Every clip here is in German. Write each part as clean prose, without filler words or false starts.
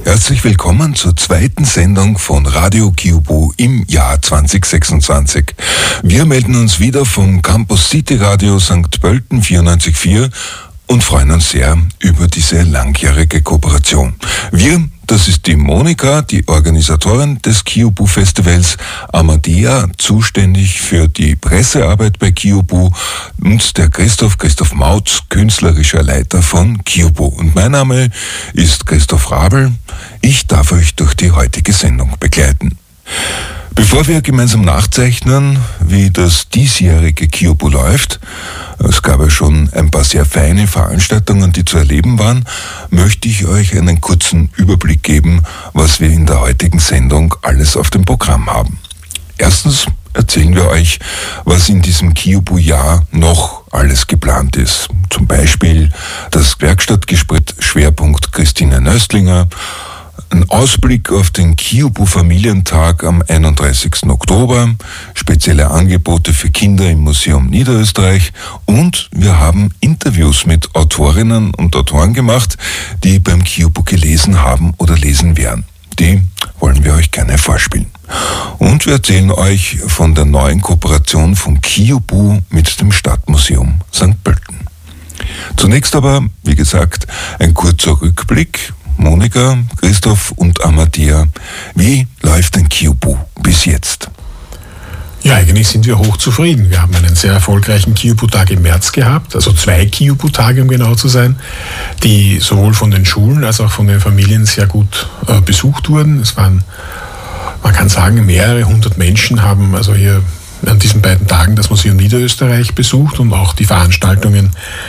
Herzlich willkommen zur zweiten Sendung von Radio Kyubu im Jahr 2026. Wir melden uns wieder vom Campus City Radio St. Pölten 94.4 und freuen uns sehr über diese langjährige Kooperation. Wir, das ist die Monika, die Organisatorin des Kyubu Festivals, Amadea, zuständig für die Pressearbeit bei Kyubu, und der Christoph Mautz, künstlerischer Leiter von Kyubu. Und mein Name ist Christoph Rabel. Ich darf euch durch die heutige Sendung begleiten. Bevor wir gemeinsam nachzeichnen, wie das diesjährige Kyubu läuft, es gab ja schon ein paar sehr feine Veranstaltungen, die zu erleben waren, möchte ich euch einen kurzen Überblick geben, was wir in der heutigen Sendung alles auf dem Programm haben. Erstens erzählen wir euch, was in diesem Kyubu-Jahr noch alles geplant ist. Zum Beispiel das Werkstattgespräch Schwerpunkt Christine Nöstlinger, ein Ausblick auf den Kyubu-Familientag am 31. Oktober, spezielle Angebote für Kinder im Museum Niederösterreich, und wir haben Interviews mit Autorinnen und Autoren gemacht, die beim Kyubu gelesen haben oder lesen werden. Die wollen wir euch gerne vorspielen. Und wir erzählen euch von der neuen Kooperation von Kyubu mit dem Stadtmuseum St. Pölten. Zunächst aber, wie gesagt, ein kurzer Rückblick. Monika, Christoph und Amadea, wie läuft denn Kyubu bis jetzt? Ja, eigentlich sind wir hochzufrieden. Wir haben einen sehr erfolgreichen Kyubu-Tag im März gehabt, also 2 Kyubu-Tage, um genau zu sein, die sowohl von den Schulen als auch von den Familien sehr gut besucht wurden. Es waren, man kann sagen, mehrere hundert Menschen haben also hier an diesen beiden Tagen das Museum Niederösterreich besucht und auch die Veranstaltungen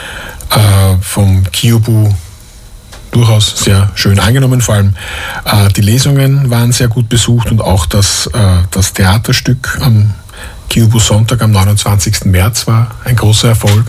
vom Kyubu durchaus sehr schön angenommen. Vor allem die Lesungen waren sehr gut besucht und auch das Theaterstück am Kyubu Sonntag am 29. März war ein großer Erfolg.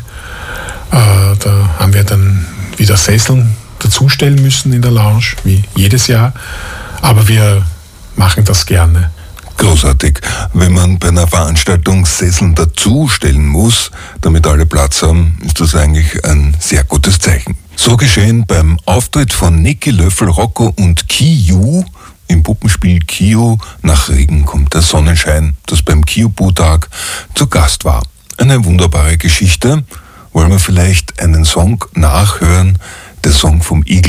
Da haben wir dann wieder Sesseln dazustellen müssen in der Lounge, wie jedes Jahr. Aber wir machen das gerne. Großartig. Wenn man bei einer Veranstaltung Sesseln dazustellen muss, damit alle Platz haben, ist das eigentlich ein sehr gutes Zeichen. So geschehen beim Auftritt von Niki Löffel, Rocco und Kiyu im Puppenspiel Kiyu Nach Regen kommt der Sonnenschein, das beim Kyubu-Tag zu Gast war. Eine wunderbare Geschichte. Wollen wir vielleicht einen Song nachhören? Der Song vom Igel.